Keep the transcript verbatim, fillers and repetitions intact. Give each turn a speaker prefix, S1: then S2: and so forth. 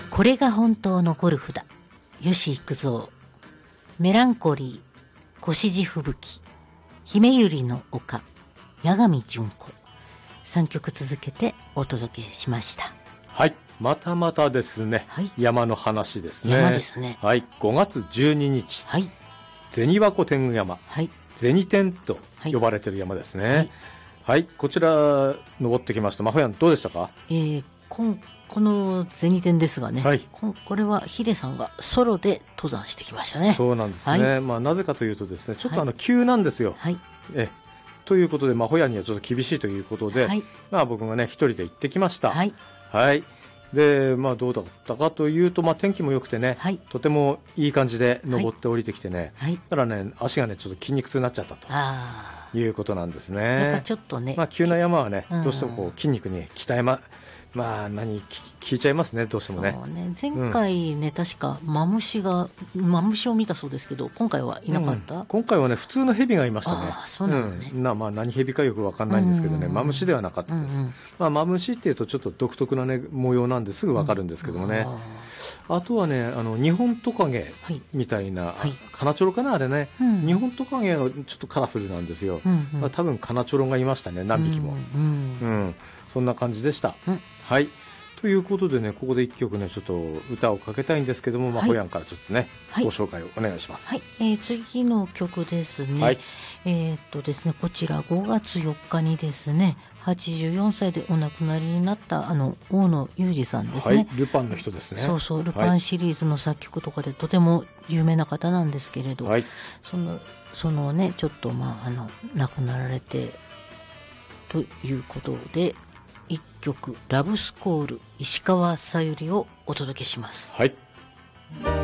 S1: これが本当のゴルフだ、吉幾三。メランコリー、越路吹雪。姫百合の丘、八神純子。さんきょく続けてお届けしました。
S2: はい、またまたですね、はい、山の話ですね。
S1: 山ですね。
S2: はい、ごがつじゅうににち、
S1: はい、
S2: 銭箱天狗山、
S1: はい、
S2: 銭天と呼ばれている山ですね。はい、
S1: はい
S2: はい、こちら登ってきました。まほやんどうでしたか？
S1: えー、こんこの銭天ですがね、はい、こ, これはヒデさんがソロで登山してきましたね。
S2: そうなんですね。はい、まあ、なぜかというとですね、ちょっとあの急なんですよ。
S1: はい、
S2: えということで、まほやんにはちょっと厳しいということで、はい、まあ、僕がね一人で行ってきました。はい、はい、で、まあ、どうだったかというと、まあ、天気も良くてね、はい、とてもいい感じで登って降りてきてね、はい、だからね足がねちょっと筋肉痛になっちゃったということなんですね。
S1: やっぱちょっとね、
S2: まあ、急な山はね、うん、どうしてもこう筋肉に鍛えままあ何聞いちゃいますね、どうしてもね。
S1: そうね、前回ね、うん、確かマムシがマムシを見たそうですけど、今回はいなかった、うん、
S2: 今回はね普通のヘビがいましたね。
S1: あ、そうなのね、
S2: うん、なまあ、何ヘビかよく分かんないんですけどね、マムシではなかったです。うんうん、まあ、マムシっていうとちょっと独特な、ね、模様なんですぐ分かるんですけどもね、うん、あ, あとはね、あの日本トカゲみたいな、はい、カナチョロかなあれね、うん、日本トカゲはちょっとカラフルなんですよ。うんうん、まあ、多分カナチョロがいましたね、何匹も。うん、うん、そんな感じでした。うん、はい、ということでね、ここで一曲ねちょっと歌をかけたいんですけども、はい、まほやんからちょっとね、はい、ご紹介をお願いします。
S1: はい、えー、次の曲ですね、はい、えー、っとですねこちらごがつよっかにですねはちじゅうよんさいでお亡くなりになったあの大野裕二さんですね。
S2: はい、ルパンの人ですね。
S1: そうそう、ルパンシリーズの作曲とかでとても有名な方なんですけれど、はい、そのそのねちょっとまああの亡くなられてということで、一曲ラブスコール石川さゆりをお届けします。
S2: はい。